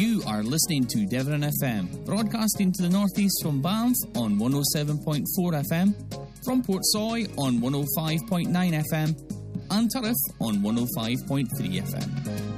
You are listening to Devon FM, broadcasting to the northeast from Banff on 107.4 FM, from Portsoy on 105.9 FM, and Turriff on 105.3 FM.